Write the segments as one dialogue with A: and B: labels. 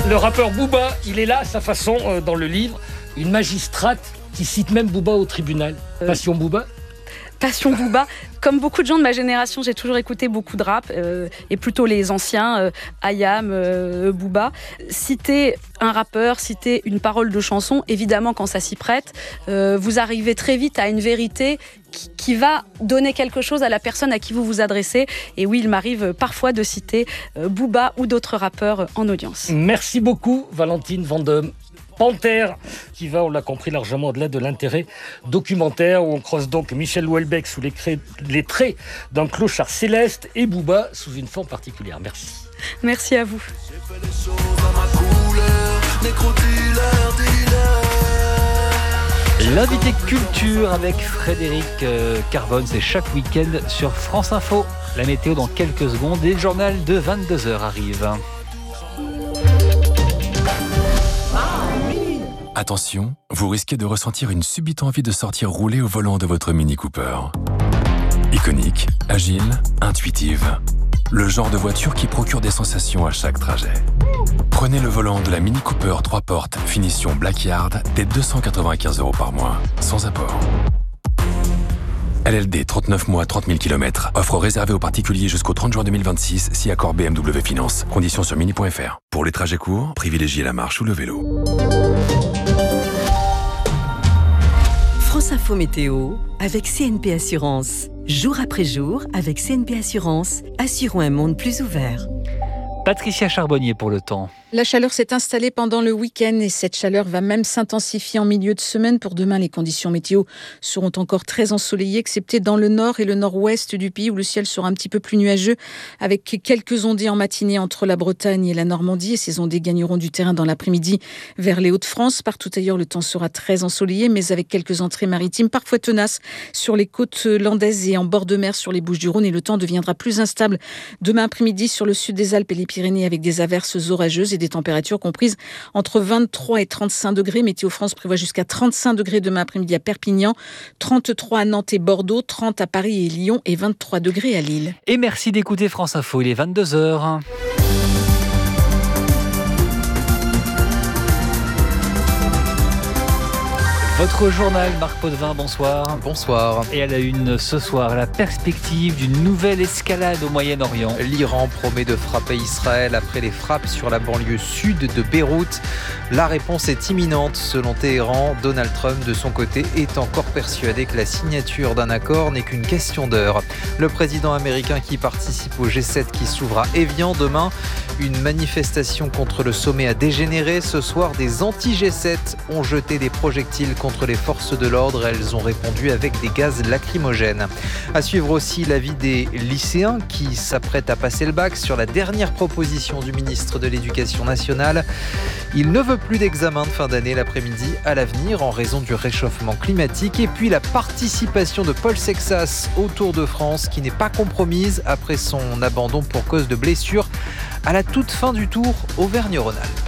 A: Le rappeur Booba, il est là à sa façon dans le livre. Une magistrate qui cite même Booba au tribunal. Passion Booba.
B: Passion Booba. Comme beaucoup de gens de ma génération, j'ai toujours écouté beaucoup de rap, et plutôt les anciens, Ayam, Booba. Citer un rappeur, citer une parole de chanson, évidemment quand ça s'y prête, vous arrivez très vite à une vérité qui va donner quelque chose à la personne à qui vous vous adressez. Et oui, il m'arrive parfois de citer Booba ou d'autres rappeurs en audience.
A: Merci beaucoup, Valentine Vendôme. Panthère, qui va, on l'a compris, largement au-delà de l'intérêt documentaire, où on croise donc Michel Houellebecq sous les traits d'un clochard céleste et Booba sous une forme particulière. Merci.
B: Merci à vous.
C: L'invité culture avec Frédéric Carbone, c'est chaque week-end sur France Info. La météo dans quelques secondes et le journal de 22h arrive.
D: Attention, vous risquez de ressentir une subite envie de sortir rouler au volant de votre Mini Cooper. Iconique, agile, intuitive. Le genre de voiture qui procure des sensations à chaque trajet. Prenez le volant de la Mini Cooper 3 portes, finition Blackyard, dès 295 € par mois, sans apport. LLD 39 mois, 30 000 km. Offre réservée aux particuliers jusqu'au 30 juin 2026, si accord BMW Finance. Conditions sur mini.fr. Pour les trajets courts, privilégiez la marche ou le vélo.
E: France Info Météo avec CNP Assurance. Jour après jour, avec CNP Assurance, assurons un monde plus ouvert.
C: Patricia Charbonnier pour le temps.
F: La chaleur s'est installée pendant le week-end et cette chaleur va même s'intensifier en milieu de semaine. Pour demain, les conditions météo seront encore très ensoleillées, excepté dans le nord et le nord-ouest du pays où le ciel sera un petit peu plus nuageux, avec quelques ondées en matinée entre la Bretagne et la Normandie. Et ces ondées gagneront du terrain dans l'après-midi vers les Hauts-de-France. Partout ailleurs, le temps sera très ensoleillé, mais avec quelques entrées maritimes parfois tenaces sur les côtes landaises et en bord de mer sur les Bouches-du-Rhône. Et le temps deviendra plus instable demain après-midi sur le sud des Alpes et les Pyrénées, avec des averses orageuses et des températures comprises entre 23 et 35 degrés. Météo France prévoit jusqu'à 35 degrés demain après-midi à Perpignan, 33 à Nantes et Bordeaux, 30 à Paris et Lyon et 23 degrés à Lille.
C: Et merci d'écouter France Info, il est 22h. Votre journal, Marc Potvin, bonsoir.
G: Bonsoir.
C: Et à la une ce soir, la perspective d'une nouvelle escalade au Moyen-Orient.
G: L'Iran promet de frapper Israël après les frappes sur la banlieue sud de Beyrouth. La réponse est imminente. Selon Téhéran, Donald Trump, de son côté, est encore persuadé que la signature d'un accord n'est qu'une question d'heure. Le président américain qui participe au G7 qui s'ouvre à Évian demain. Une manifestation contre le sommet a dégénéré. Ce soir, des anti-G7 ont jeté des projectiles contre les forces de l'ordre. Elles ont répondu avec des gaz lacrymogènes. À suivre aussi l'avis des lycéens qui s'apprêtent à passer le bac sur la dernière proposition du ministre de l'Éducation nationale. Il ne veut plus d'examen de fin d'année l'après-midi à l'avenir en raison du réchauffement climatique. Et puis la participation de Paul Sexas au Tour de France qui n'est pas compromise après son abandon pour cause de blessure à la toute fin du Tour Auvergne-Rhône-Alpes.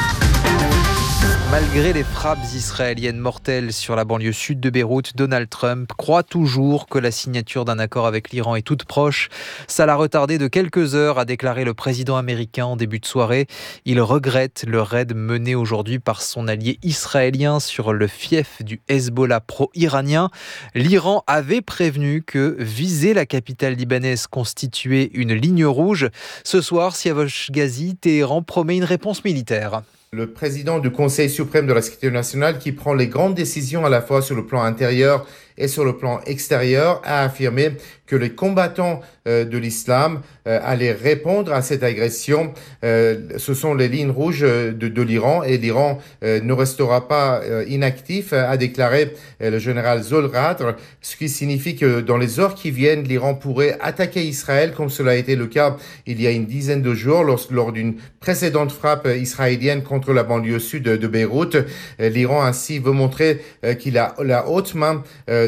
G: Malgré les frappes israéliennes mortelles sur la banlieue sud de Beyrouth, Donald Trump croit toujours que la signature d'un accord avec l'Iran est toute proche. Ça l'a retardé de quelques heures, a déclaré le président américain en début de soirée. Il regrette le raid mené aujourd'hui par son allié israélien sur le fief du Hezbollah pro-iranien. L'Iran avait prévenu que viser la capitale libanaise constituait une ligne rouge. Ce soir, Siavash Ghazi, Téhéran promet une réponse militaire.
H: Le président du Conseil suprême de la sécurité nationale, qui prend les grandes décisions à la fois sur le plan intérieur et sur le plan extérieur, a affirmé que les combattants de l'islam allaient répondre à cette agression. Ce sont les lignes rouges de l'Iran et l'Iran ne restera pas inactif, a déclaré le général Zolradr, ce qui signifie que dans les heures qui viennent, l'Iran pourrait attaquer Israël comme cela a été le cas il y a une dizaine de jours lors d'une précédente frappe israélienne contre la banlieue sud de Beyrouth. L'Iran ainsi veut montrer qu'il a la haute main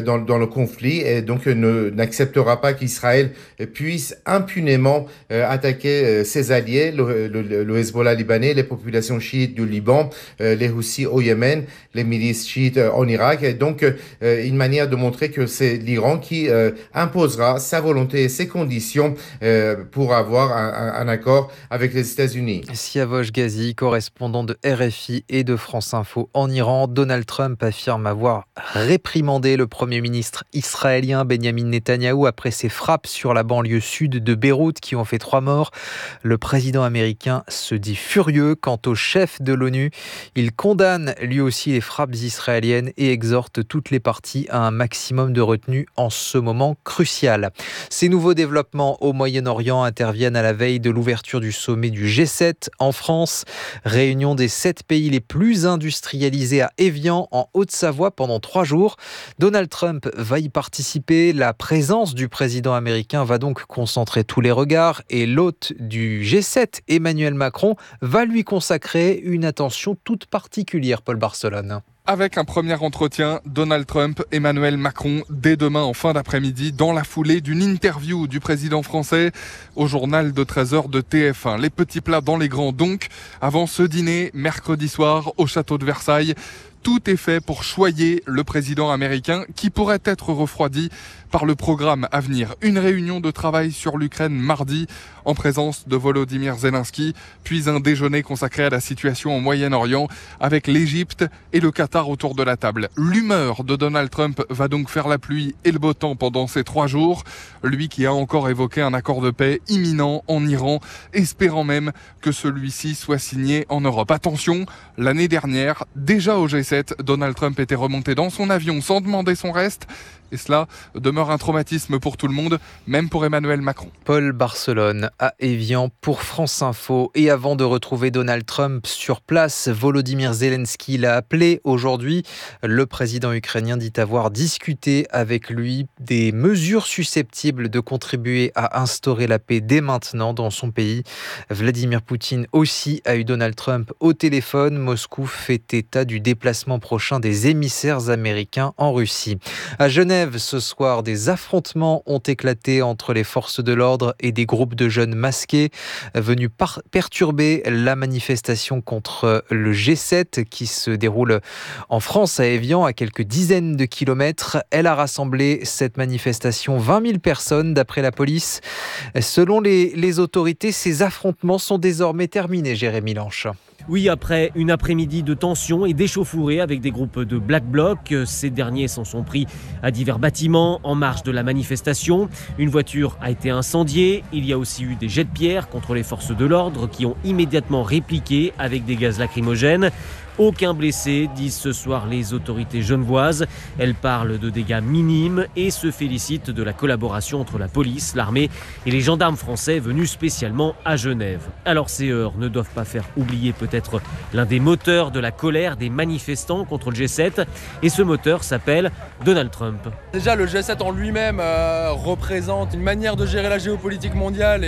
H: dans le conflit et donc n'acceptera pas qu'Israël puisse impunément attaquer ses alliés, le Hezbollah libanais, les populations chiites du Liban, les Houthis au Yémen, les milices chiites en Irak. Et donc, une manière de montrer que c'est l'Iran qui imposera sa volonté et ses conditions pour avoir un accord avec les États-Unis.
G: Siavosh Ghazi, correspondant de RFI et de France Info en Iran. Donald Trump affirme avoir réprimandé le Premier ministre israélien Benjamin Netanyahou après ses frappes sur la banlieue sud de Beyrouth qui ont fait 3 morts. Le président américain se dit furieux quant au chef de l'ONU. Il condamne lui aussi les frappes israéliennes et exhorte toutes les parties à un maximum de retenue en ce moment crucial. Ces nouveaux développements au Moyen-Orient interviennent à la veille de l'ouverture du sommet du G7 en France. Réunion des 7 pays les plus industrialisés à Évian en Haute-Savoie pendant 3 jours. Donald Trump va y participer. La présence du président américain va donc concentrer tous les regards et l'hôte du G7, Emmanuel Macron, va lui consacrer une attention toute particulière, Paul Barcelone.
I: Avec un premier entretien, Donald Trump, Emmanuel Macron, dès demain en fin d'après-midi, dans la foulée d'une interview du président français au journal de 13h de TF1. Les petits plats dans les grands donc, avant ce dîner, mercredi soir, au château de Versailles. Tout est fait pour choyer le président américain qui pourrait être refroidi par le programme à venir. Une réunion de travail sur l'Ukraine mardi en présence de Volodymyr Zelensky, puis un déjeuner consacré à la situation au Moyen-Orient avec l'Égypte et le Qatar autour de la table. L'humeur de Donald Trump va donc faire la pluie et le beau temps pendant ces 3 jours. Lui qui a encore évoqué un accord de paix imminent en Iran, espérant même que celui-ci soit signé en Europe. Attention, l'année dernière, déjà au G7, Donald Trump était remonté dans son avion sans demander son reste. Et cela demeure un traumatisme pour tout le monde, même pour Emmanuel Macron.
G: Paul Barcelone à Évian pour France Info. Et avant de retrouver Donald Trump sur place, Volodymyr Zelensky l'a appelé aujourd'hui. Le président ukrainien dit avoir discuté avec lui des mesures susceptibles de contribuer à instaurer la paix dès maintenant dans son pays. Vladimir Poutine aussi a eu Donald Trump au téléphone. Moscou fait état du déplacement prochain des émissaires américains en Russie. À Genève, ce soir, des affrontements ont éclaté entre les forces de l'ordre et des groupes de jeunes masqués venus perturber la manifestation contre le G7 qui se déroule en France à Évian, à quelques dizaines de kilomètres. Elle a rassemblé cette manifestation 20 000 personnes d'après la police. Selon les autorités, ces affrontements sont désormais terminés, Jérémy Lanche.
J: Oui, après une après-midi de tension et d'échauffourées avec des groupes de Black Bloc, ces derniers s'en sont pris à divers bâtiments en marge de la manifestation. Une voiture a été incendiée. Il y a aussi eu des jets de pierre contre les forces de l'ordre qui ont immédiatement répliqué avec des gaz lacrymogènes. Aucun blessé, disent ce soir les autorités genevoises. Elles parlent de dégâts minimes et se félicitent de la collaboration entre la police, l'armée et les gendarmes français venus spécialement à Genève. Alors ces heurts ne doivent pas faire oublier peut-être l'un des moteurs de la colère des manifestants contre le G7. Et ce moteur s'appelle Donald Trump.
K: Déjà, le G7 en lui-même représente une manière de gérer la géopolitique mondiale